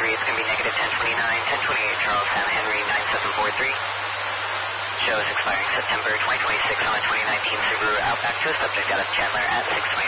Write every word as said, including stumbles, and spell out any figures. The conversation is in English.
three, it's going to be negative ten twenty-nine, ten twenty-eight Charles, Santa Henry, nine seven four three. Show is expiring September twenty twenty-six on a twenty nineteen Subaru Outback to a subject out of Chandler at six twenty.